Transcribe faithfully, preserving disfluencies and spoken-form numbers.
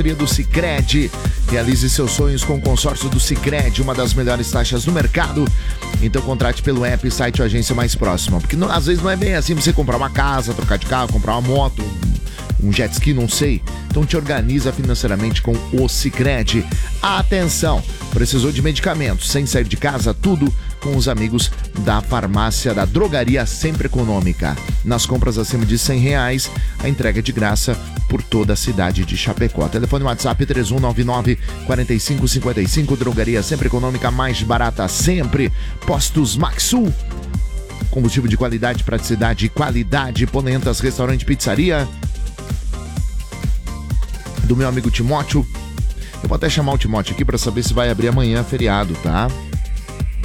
do Sicredi. Realize seus sonhos com o consórcio do Sicredi, uma das melhores taxas do mercado. Então contrate pelo app, site ou agência mais próxima. Porque não, às vezes não é bem assim você comprar uma casa, trocar de carro, comprar uma moto, um, um jet ski, não sei. Então te organiza financeiramente com o Sicredi. Atenção, precisou de medicamentos sem sair de casa? Tudo com os amigos da farmácia da Drogaria Sempre Econômica. Nas compras acima de cem reais, a entrega é de graça por toda a cidade de Chapecó. Telefone WhatsApp três um nove nove, quatro cinco cinco cinco. Drogaria Sempre Econômica, mais barata sempre. Postos Maxul. Combustível de qualidade, praticidade e qualidade. Polentas, restaurante, pizzaria. Do meu amigo Timóteo. Eu vou até chamar o Timóteo aqui para saber se vai abrir amanhã feriado, tá?